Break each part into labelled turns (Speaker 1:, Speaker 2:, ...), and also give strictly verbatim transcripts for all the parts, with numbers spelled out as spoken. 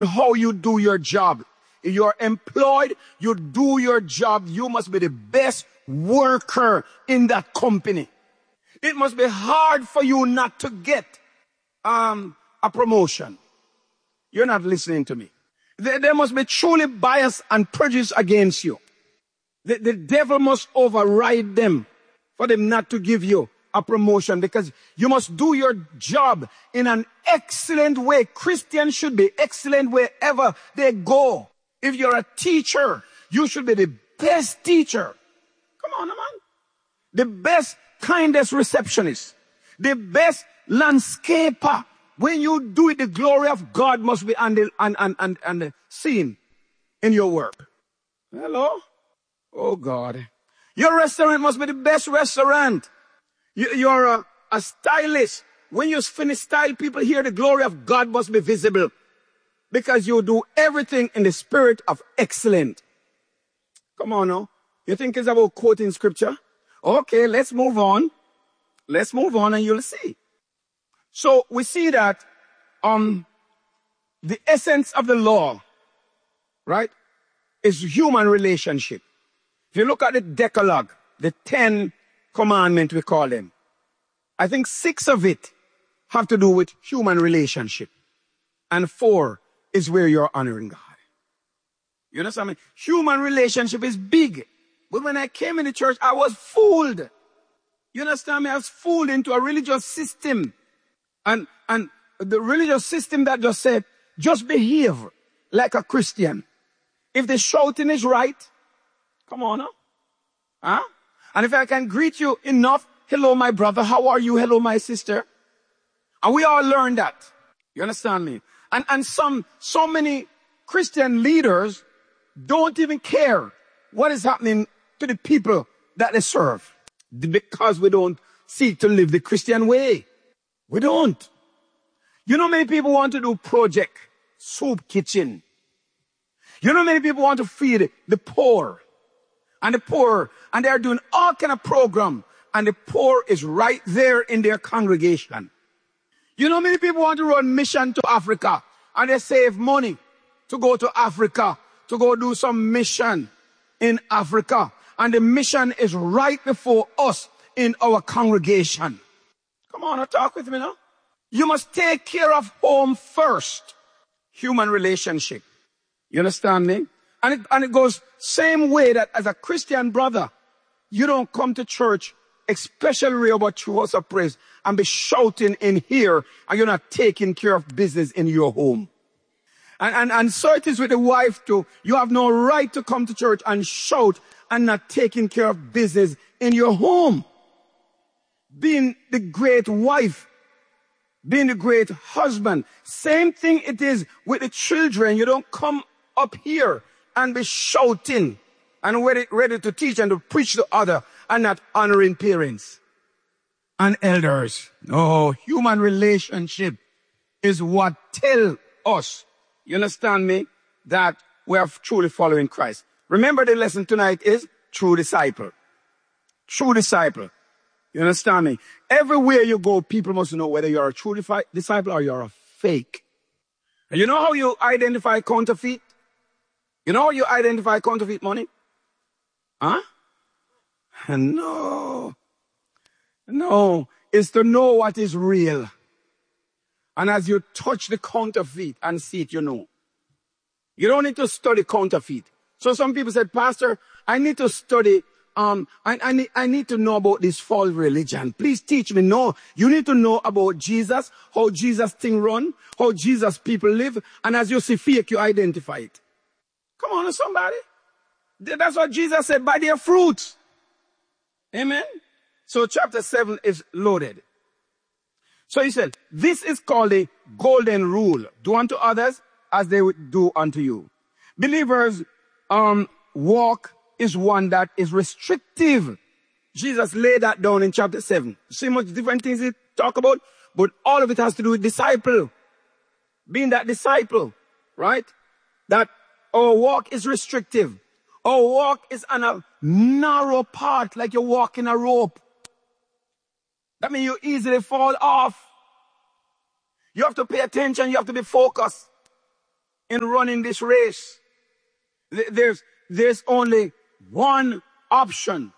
Speaker 1: how you do your job. If you're employed, you do your job. You must be the best worker in that company. It must be hard for you not to get um, a promotion. You're not listening to me. There, there must be truly bias and prejudice against you. The, the devil must override them for them not to give you a promotion, because you must do your job in an excellent way. Christians should be excellent wherever they go. If you're a teacher, you should be the best teacher. Come on, man. The best, kindest receptionist. The best landscaper. When you do it, the glory of God must be on the, on, on, on, on the scene in your work. Hello? Oh, God. Your restaurant must be the best restaurant. You, you're a, a stylist. When you finish style, people hear the glory of God must be visible, because you do everything in the spirit of excellence. Come on now. You think it's about quoting scripture? Okay, let's move on. Let's move on and you'll see. So we see that um, the essence of the law, right, is human relationship. If you look at the Decalogue, the Ten Commandments we call them, I think six of it have to do with human relationship. And four is where you're honoring God. You understand me? Human relationship is big. But when I came in the church, I was fooled. You understand me? I was fooled into a religious system. And, and the religious system that just said, just behave like a Christian. If the shouting is right, come on now. Huh? And if I can greet you enough, hello, my brother, how are you? Hello, my sister. And we all learn that. You understand me? And, and some, so many Christian leaders don't even care what is happening to the people that they serve, because we don't seek to live the Christian way. We don't. You know, many people want to do project soup kitchen. You know, many people want to feed the poor and the poor, and they're doing all kind of program, and the poor is right there in their congregation. You know, many people want to run mission to Africa, and they save money to go to Africa, to go do some mission in Africa. And the mission is right before us in our congregation. Come on, talk with me now. You must take care of home first. Human relationship. You understand me? And it, and it goes same way that as a Christian brother, you don't come to church, especially about true house of praise, and be shouting in here, and you're not taking care of business in your home. And, and, and so it is with the wife too. You have no right to come to church and shout and not taking care of business in your home. Being the great wife, being the great husband. Same thing it is with the children. You don't come up here and be shouting and ready, ready to teach and to preach to others and not honoring parents and elders. No, human relationship is what tell us, you understand me, that we are truly following Christ. Remember, the lesson tonight is true disciple. True disciple. You understand me? Everywhere you go, people must know whether you're a true disciple or you're a fake. And you know how you identify counterfeit? You know how you identify counterfeit money? Huh? No. No. It's to know what is real. And as you touch the counterfeit and see it, you know. You don't need to study counterfeit. So some people said, Pastor, I need to study, um, I, I, need, I need to know about this false religion. Please teach me. No, you need to know about Jesus, how Jesus thing run, how Jesus people live. And as you see fake, you identify it. Come on, somebody. That's what Jesus said, by their fruits. Amen. So chapter seven is loaded. So he said, this is called the golden rule. Do unto others as they would do unto you. Believers, um, walk is one that is restrictive. Jesus laid that down in chapter seven. See much different things he talk about, but all of it has to do with disciple. Being that disciple, right? That our walk is restrictive. Our walk is on a narrow path, like you're walking a rope. That means you easily fall off. You have to pay attention. You have to be focused. in running this race. There's, there's only one option.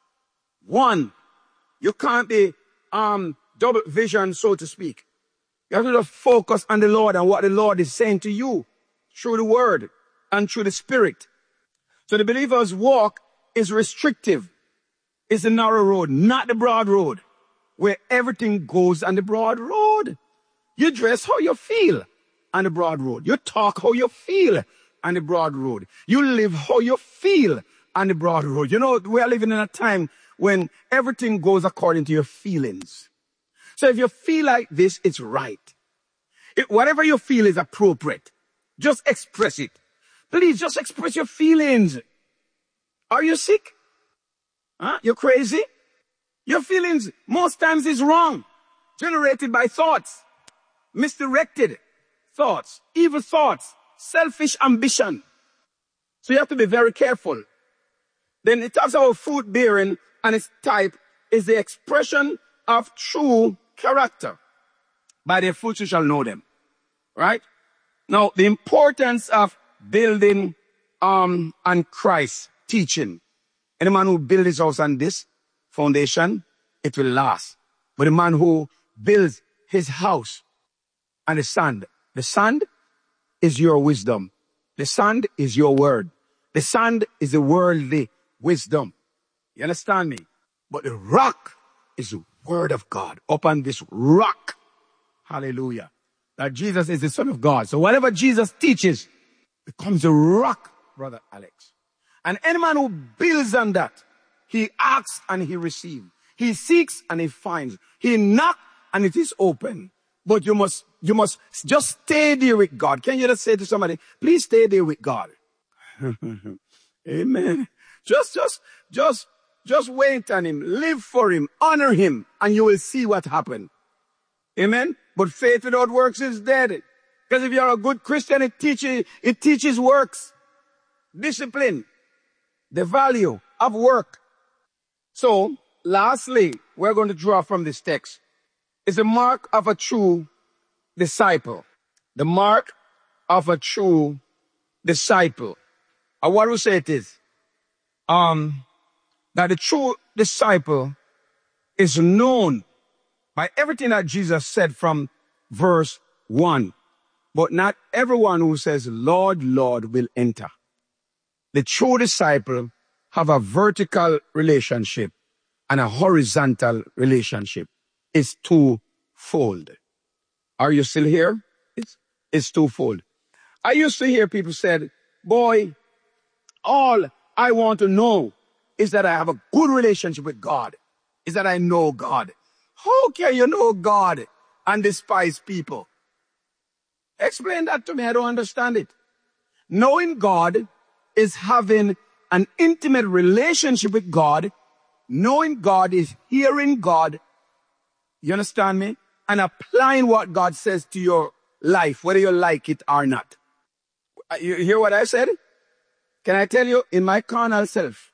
Speaker 1: One. You can't be um, double vision, so to speak. You have to just focus on the Lord and what the Lord is saying to you through the word and through the spirit. So the believer's walk is restrictive. It's the narrow road, not the broad road, where everything goes on the broad road. You dress how you feel on the broad road. You talk how you feel on the broad road. You live how you feel on the broad road. You know, we are living in a time when everything goes according to your feelings. So if you feel like this, it's right. If whatever you feel is appropriate, just express it. Please just express your feelings. Are you sick? Huh? You're crazy? Your feelings most times is wrong. Generated by thoughts. Misdirected thoughts. Evil thoughts. Selfish ambition. So you have to be very careful. Then it talks about fruit bearing, and its type is the expression of true character. By their fruits you shall know them. Right? Now, the importance of building um, on Christ's teaching. Any man who builds his house on this foundation, it will last. But the man who builds his house on the sand, the sand is your wisdom. The sand is your word. The sand is the worldly wisdom. You understand me? But the rock is the word of God. Upon this rock, hallelujah, that Jesus is the Son of God. So whatever Jesus teaches becomes a rock, Brother Alex. And any man who builds on that, he asks and he receives. He seeks and he finds. He knocks and it is open. But you must, you must just stay there with God. Can you just say to somebody, please stay there with God? Amen. Just, just, just, just wait on him. Live for him. Honor him. And you will see what happens. Amen. But faith without works is dead. Because if you're a good Christian, it teaches, it teaches works. Discipline. The value of work. So, lastly, we're going to draw from this text. It's the mark of a true disciple. The mark of a true disciple. Or what we say it is. Um, that the true disciple is known by everything that Jesus said from verse one. But not everyone who says, Lord, Lord, will enter. The true disciple have a vertical relationship and a horizontal relationship. It's twofold. Are you still here? It's, it's twofold. I used to hear people said, boy, all I want to know is that I have a good relationship with God. Is that I know God. How can you know God and despise people? Explain that to me. I don't understand it. Knowing God is having an intimate relationship with God. Knowing God is hearing God. You understand me? And applying what God says to your life, whether you like it or not. You hear what I said? Can I tell you, in my carnal self,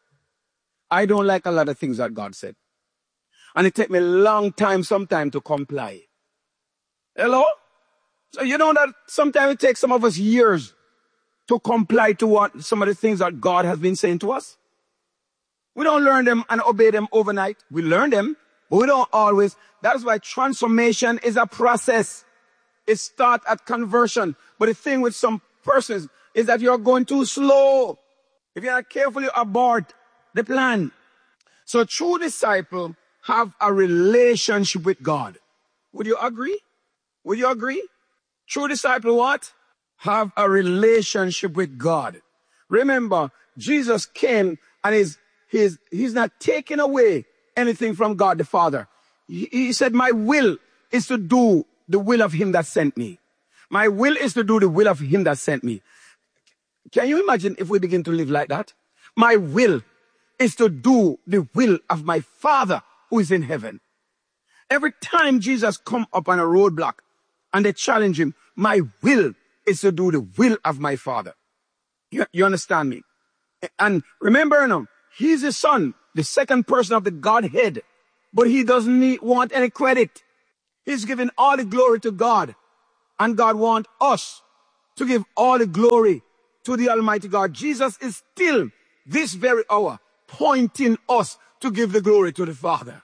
Speaker 1: I don't like a lot of things that God said. And it takes me a long time sometimes to comply. Hello? So you know that sometimes it takes some of us years to comply to what some of the things that God has been saying to us. We don't learn them and obey them overnight. We learn them, but we don't always. That's why transformation is a process. It starts at conversion. But the thing with some persons is that you're going too slow. If you're not careful, you abort the plan. So true disciples have a relationship with God. Would you agree? Would you agree? True disciple what? Have a relationship with God. Remember, Jesus came and he's, he's, he's not taking away anything from God the Father. He, he said, my will is to do the will of him that sent me. My will is to do the will of him that sent me. Can you imagine if we begin to live like that? My will is to do the will of my Father who is in heaven. Every time Jesus come up on a roadblock and they challenge him, my will is to do the will of my Father. You, you understand me? And remember, you know, he's the Son, the second person of the Godhead, but he doesn't need, want any credit. He's giving all the glory to God, and God wants us to give all the glory to the Almighty God. Jesus is still, this very hour, pointing us to give the glory to the Father.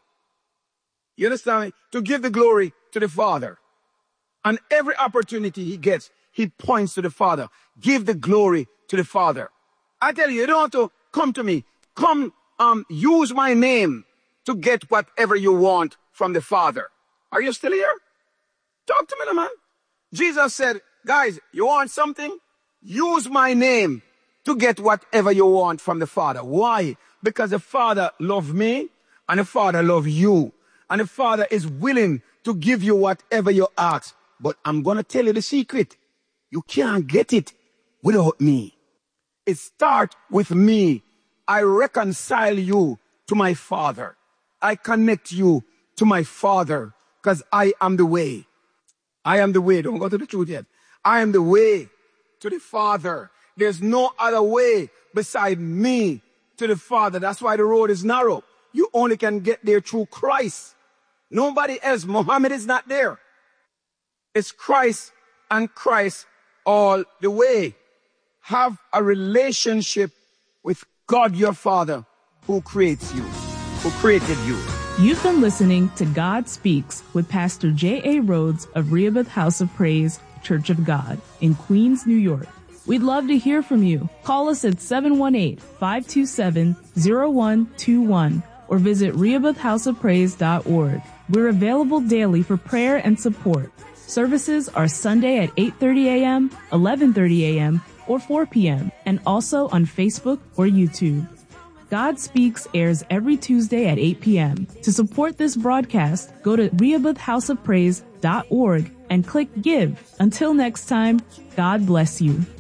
Speaker 1: You understand me? To give the glory to the Father. And every opportunity he gets, he points to the Father. Give the glory to the Father. I tell you, you don't have to come to me. Come, um, use my name to get whatever you want from the Father. Are you still here? Talk to me, man. Jesus said, guys, you want something? Use my name to get whatever you want from the Father. Why? Because the Father loves me and the Father loves you. And the Father is willing to give you whatever you ask. But I'm going to tell you the secret. You can't get it without me. It starts with me. I reconcile you to my Father. I connect you to my Father because I am the way. I am the way. Don't go to the truth yet. I am the way to the Father. There's no other way beside me to the Father. That's why the road is narrow. You only can get there through Christ. Nobody else. Muhammad is not there. It's Christ and Christ all the way. Have a relationship with God your Father who creates you, who created you.
Speaker 2: You've been listening to God Speaks with Pastor J A. Rhodes of Rehoboth House of Praise, Church of God in Queens, New York. We'd love to hear from you. Call us at seven one eight, five two seven, zero one two one or visit rehoboth house of praise dot org. We're available daily for prayer and support. Services are Sunday at eight thirty a.m., eleven thirty a.m., or four p.m., and also on Facebook or YouTube. God Speaks airs every Tuesday at eight p.m. To support this broadcast, go to rehoboth house of praise dot org and click Give. Until next time, God bless you.